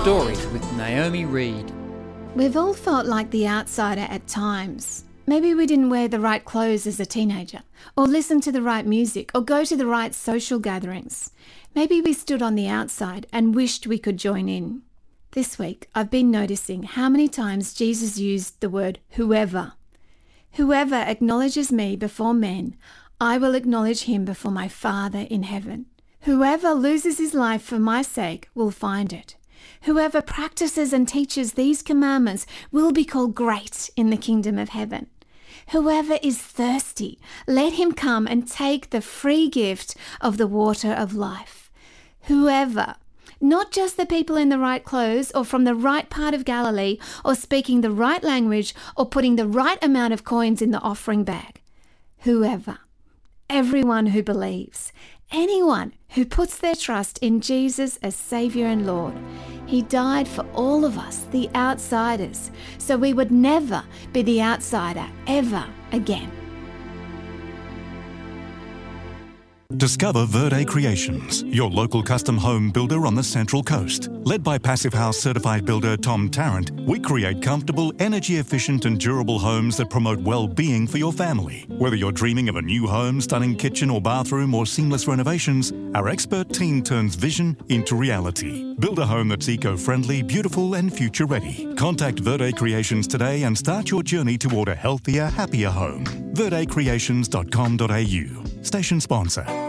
Stories with Naomi Reed. We've all felt like the outsider at times. Maybe we didn't wear the right clothes as a teenager, or listen to the right music, or go to the right social gatherings. Maybe we stood on the outside and wished we could join in. This week, I've been noticing how many times Jesus used the word whoever. Whoever acknowledges me before men, I will acknowledge him before my Father in heaven. Whoever loses his life for my sake will find it. Whoever practices and teaches these commandments will be called great in the kingdom of heaven. Whoever is thirsty, let him come and take the free gift of the water of life. Whoever, not just the people in the right clothes or from the right part of Galilee or speaking the right language or putting the right amount of coins in the offering bag. Whoever, everyone who believes, anyone who puts their trust in Jesus as Saviour and Lord. He died for all of us, the outsiders, so we would never be the outsider ever again. Discover Verde Creations, your local custom home builder on the Central Coast. Led by Passive House certified builder Tom Tarrant, we create comfortable, energy-efficient and durable homes that promote well-being for your family. Whether you're dreaming of a new home, stunning kitchen or bathroom or seamless renovations, our expert team turns vision into reality. Build a home that's eco-friendly, beautiful and future-ready. Contact Verde Creations today and start your journey toward a healthier, happier home. verdecreations.com.au. Station sponsor.